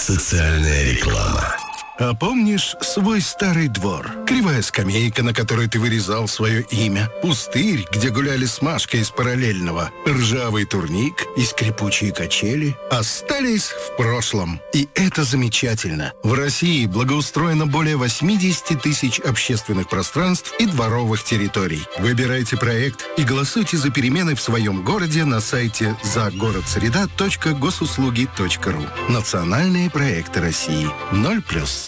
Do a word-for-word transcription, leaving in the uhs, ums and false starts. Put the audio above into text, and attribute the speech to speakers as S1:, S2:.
S1: Социальная реклама.
S2: А помнишь свой старый двор? Кривая скамейка, на которой ты вырезал свое имя. Пустырь, где гуляли с Машкой из параллельного. Ржавый турник и скрипучие качели остались в прошлом. И это замечательно. В России благоустроено более восемьдесят тысяч общественных пространств и дворовых территорий. Выбирайте проект и голосуйте за перемены в своем городе на сайте загородсреда точка госуслуги точка ру. Национальные проекты России. ноль плюс.